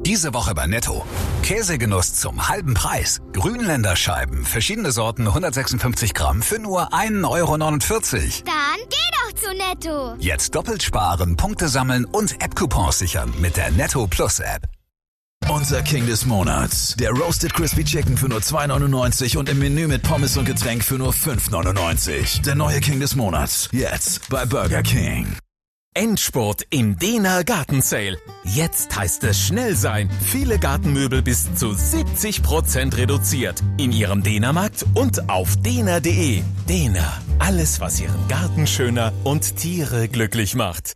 Diese Woche bei Netto. Käsegenuss zum halben Preis. Grünländerscheiben, verschiedene Sorten, 156 Gramm für nur 1,49 €. Dann geh doch zu Netto. Jetzt doppelt sparen, Punkte sammeln und App-Coupons sichern mit der Netto Plus App. Unser King des Monats. Der Roasted Crispy Chicken für nur 2,99 € und im Menü mit Pommes und Getränk für nur 5,99 €. Der neue King des Monats. Jetzt bei Burger King. Endspurt im Dehner Gartensale. Jetzt heißt es schnell sein. Viele Gartenmöbel bis zu 70% reduziert. In Ihrem Dehnermarkt und auf dehner.de. Dehner. Alles, was Ihren Garten schöner und Tiere glücklich macht.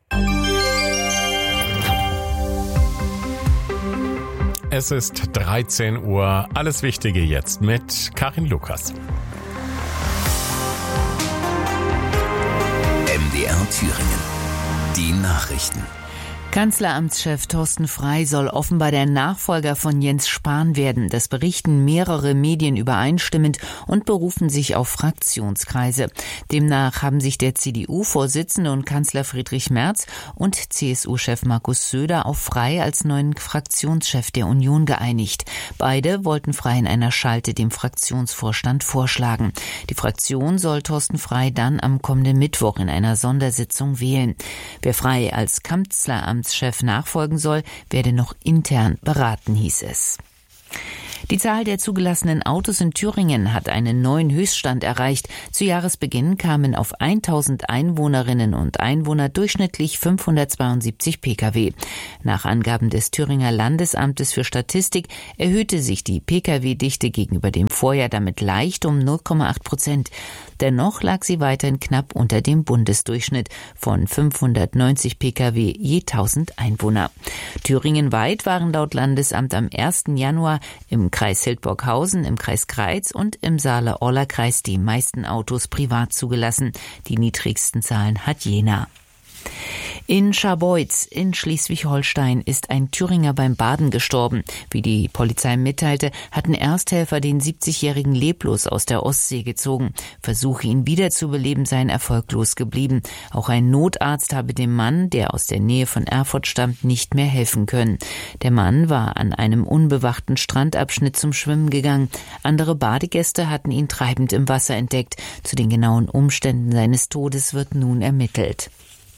Es ist 13 Uhr. Alles Wichtige jetzt mit Karin Lukas. MDR Thüringen. Die Nachrichten. Kanzleramtschef Thorsten Frey soll offenbar der Nachfolger von Jens Spahn werden. Das berichten mehrere Medien übereinstimmend und berufen sich auf Fraktionskreise. Demnach haben sich der CDU-Vorsitzende und Kanzler Friedrich Merz und CSU-Chef Markus Söder auf Frey als neuen Fraktionschef der Union geeinigt. Beide wollten Frey in einer Schalte dem Fraktionsvorstand vorschlagen. Die Fraktion soll Thorsten Frey dann am kommenden Mittwoch in einer Sondersitzung wählen. Wer Frey als Kanzleramtschef nachfolgen soll, werde noch intern beraten, hieß es. Die Zahl der zugelassenen Autos in Thüringen hat einen neuen Höchststand erreicht. Zu Jahresbeginn kamen auf 1000 Einwohnerinnen und Einwohner durchschnittlich 572 Pkw. Nach Angaben des Thüringer Landesamtes für Statistik erhöhte sich die Pkw-Dichte gegenüber dem Vorjahr damit leicht um 0,8%. Dennoch lag sie weiterhin knapp unter dem Bundesdurchschnitt von 590 Pkw je 1000 Einwohner. Thüringenweit waren laut Landesamt am 1. Januar im Kreis Hildburghausen, im Kreis Greiz und im Saale-Orla-Kreis die meisten Autos privat zugelassen. Die niedrigsten Zahlen hat Jena. In Scharbeutz in Schleswig-Holstein ist ein Thüringer beim Baden gestorben. Wie die Polizei mitteilte, hatten Ersthelfer den 70-Jährigen leblos aus der Ostsee gezogen. Versuche, ihn wiederzubeleben, seien erfolglos geblieben. Auch ein Notarzt habe dem Mann, der aus der Nähe von Erfurt stammt, nicht mehr helfen können. Der Mann war an einem unbewachten Strandabschnitt zum Schwimmen gegangen. Andere Badegäste hatten ihn treibend im Wasser entdeckt. Zu den genauen Umständen seines Todes wird nun ermittelt.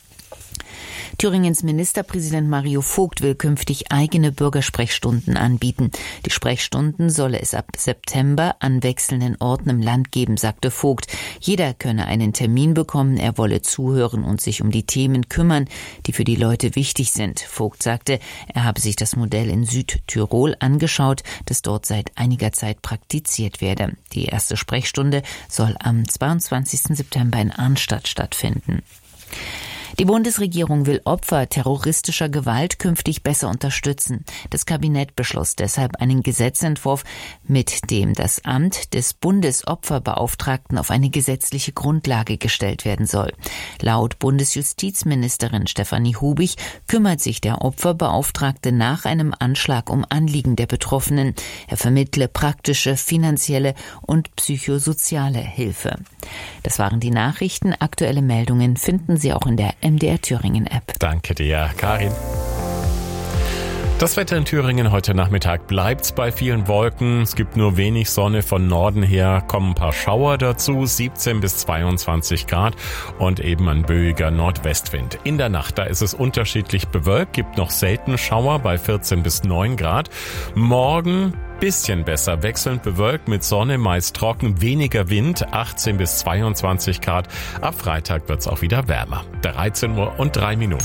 Thüringens Ministerpräsident Mario Vogt will künftig eigene Bürgersprechstunden anbieten. Die Sprechstunden solle es ab September an wechselnden Orten im Land geben, sagte Vogt. Jeder könne einen Termin bekommen, er wolle zuhören und sich um die Themen kümmern, die für die Leute wichtig sind. Vogt sagte, er habe sich das Modell in Südtirol angeschaut, das dort seit einiger Zeit praktiziert werde. Die erste Sprechstunde soll am 22. September in Arnstadt stattfinden. Die Bundesregierung will Opfer terroristischer Gewalt künftig besser unterstützen. Das Kabinett beschloss deshalb einen Gesetzentwurf, mit dem das Amt des Bundesopferbeauftragten auf eine gesetzliche Grundlage gestellt werden soll. Laut Bundesjustizministerin Stefanie Hubich kümmert sich der Opferbeauftragte nach einem Anschlag um Anliegen der Betroffenen. Er vermittle praktische, finanzielle und psychosoziale Hilfe. Das waren die Nachrichten. Aktuelle Meldungen finden Sie auch in der MDR Thüringen App. Danke dir, Karin. Das Wetter in Thüringen heute Nachmittag bleibt bei vielen Wolken. Es gibt nur wenig Sonne, von Norden her kommen ein paar Schauer dazu, 17 bis 22 Grad und eben ein böiger Nordwestwind. In der Nacht, da ist es unterschiedlich bewölkt, gibt noch selten Schauer bei 14 bis 9 Grad. Morgen bisschen besser, wechselnd bewölkt mit Sonne, meist trocken, weniger Wind, 18 bis 22 Grad. Ab Freitag wird's auch wieder wärmer. 13 Uhr und 3 Minuten.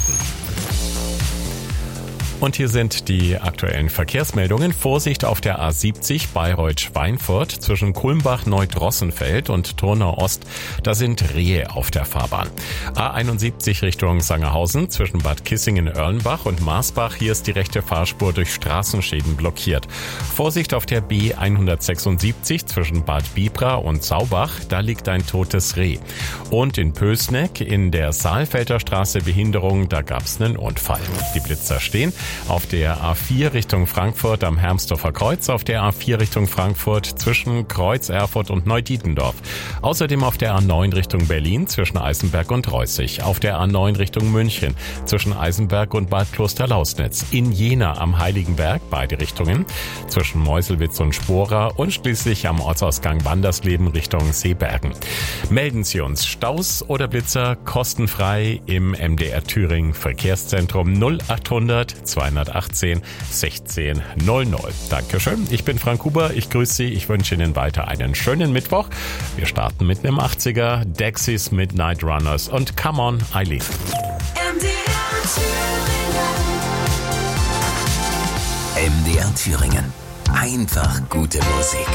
Und hier sind die aktuellen Verkehrsmeldungen. Vorsicht auf der A70 Bayreuth-Schweinfurt zwischen Kulmbach-Neudrossenfeld und Turnau Ost. Da sind Rehe auf der Fahrbahn. A71 Richtung Sangerhausen zwischen Bad Kissingen-Erlenbach und Marsbach. Hier ist die rechte Fahrspur durch Straßenschäden blockiert. Vorsicht auf der B176 zwischen Bad Bibra und Saubach. Da liegt ein totes Reh. Und in Pößneck in der Saalfelder Straße Behinderung. Da gab's einen Unfall. Die Blitzer stehen. Auf der A4 Richtung Frankfurt am Hermsdorfer Kreuz, auf der A4 Richtung Frankfurt zwischen Kreuz, Erfurt und Neudietendorf. Außerdem auf der A9 Richtung Berlin zwischen Eisenberg und Reußig. Auf der A9 Richtung München zwischen Eisenberg und Bad Klosterlausnitz. In Jena am Heiligenberg, beide Richtungen, zwischen Meuselwitz und Spora und schließlich am Ortsausgang Wandersleben Richtung Seebergen. Melden Sie uns Staus oder Blitzer kostenfrei im MDR Thüringen Verkehrszentrum 0800 218 16 00. Dankeschön, ich bin Frank Huber, ich grüße Sie, ich wünsche Ihnen weiter einen schönen Mittwoch. Wir starten mit einem 80er, Dexys Midnight Runners und Come On Eileen. MDR Thüringen. Einfach gute Musik.